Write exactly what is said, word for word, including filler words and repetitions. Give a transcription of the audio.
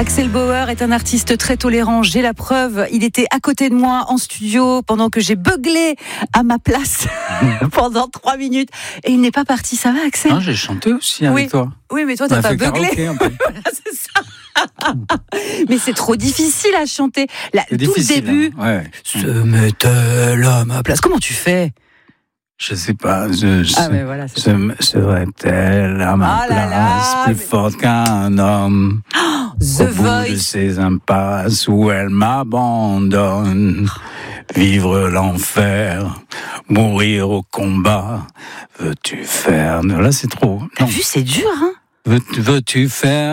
Axel Bauer est un artiste très tolérant, j'ai la preuve. Il était à côté de moi en studio pendant que j'ai beuglé à ma place pendant trois minutes. Et il n'est pas parti, ça va Axel ? Non, j'ai chanté aussi avec oui. toi. Oui, mais toi, t'as On a pas fait beuglé. karaoké, un peu. Voilà, c'est ça. Mais c'est trop difficile à chanter. Là, C'est tout difficile, le début, hein. Ouais. se met-elle à ma place. Comment tu fais ? Je sais pas, je, je Ah, mais voilà, c'est se, serait-elle à ma Ah là place là, plus mais- forte qu'un homme The au bout de Voice. ces impasses où elle m'abandonne? Vivre l'enfer, mourir au combat, veux-tu faire... Là, c'est trop. T'as Non. vu, c'est dur, hein ? Veux, veux-tu faire